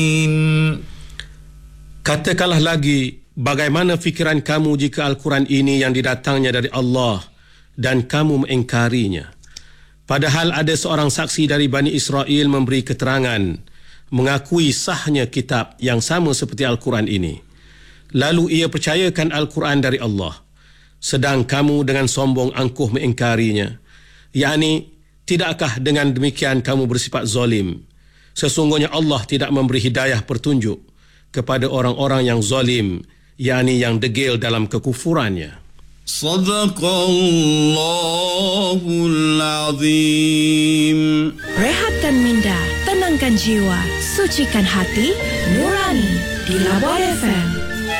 Katakanlah lagi, bagaimana fikiran kamu jika Al-Quran ini yang didatangnya dari Allah dan kamu mengingkarinya? Padahal ada seorang saksi dari Bani Israel memberi keterangan, mengakui sahnya kitab yang sama seperti Al-Quran ini. Lalu ia percayakan Al-Quran dari Allah. Sedang kamu dengan sombong angkuh mengingkarinya. Yakni, tidakkah dengan demikian kamu bersifat zalim? Sesungguhnya Allah tidak memberi hidayah petunjuk kepada orang-orang yang zalim, yakni yang degil dalam kekufurannya. Sadaqallahul azim. Rehatkan minda, tenangkan jiwa, sucikan hati, nurani di Labar FM.